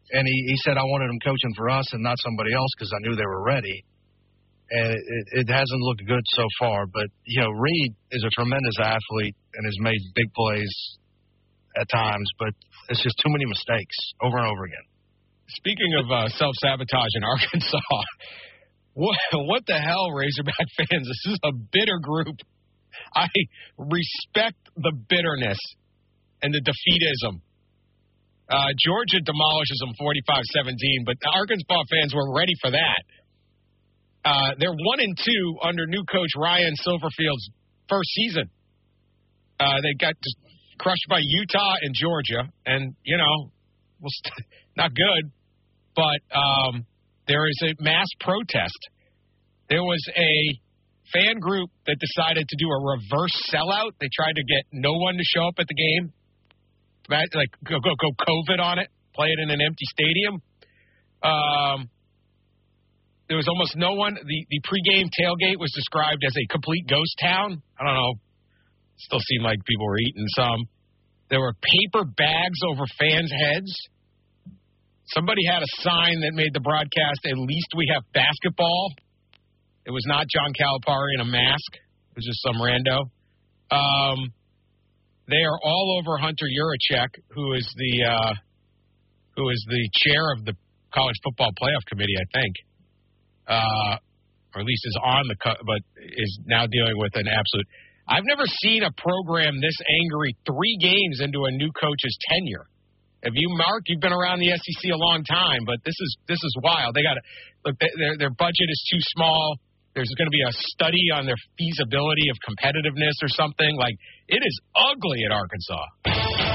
And he said, I wanted them coaching for us and not somebody else because I knew they were ready. And it hasn't looked good so far. But, Reed is a tremendous athlete and has made big plays at times, but it's just too many mistakes over and over again. Speaking of self-sabotage in Arkansas, what the hell, Razorback fans? This is a bitter group. I respect the bitterness and the defeatism. Georgia demolishes them 45-17, but the Arkansas fans were ready for that. They're 1-2 under new coach Ryan Silverfield's first season. They got crushed by Utah and Georgia, and, not good. But there is a mass protest. There was a fan group that decided to do a reverse sellout. They tried to get no one to show up at the game. Like, go COVID on it, play it in an empty stadium. There was almost no one. The pregame tailgate was described as a complete ghost town. I don't know. Still seemed like people were eating some. There were paper bags over fans' heads. Somebody had a sign that made the broadcast, at least we have basketball. It was not John Calipari in a mask. It was just some rando. They are all over Hunter Yurachek, who is the chair of the College Football Playoff Committee, I think. Or at least is on but is now dealing with an absolute. I've never seen a program this angry 3 games into a new coach's tenure. Have you, Mark? You've been around the SEC a long time, but this is wild. They got to look. Their budget is too small. There's going to be a study on their feasibility of competitiveness or something. Like, it is ugly at Arkansas.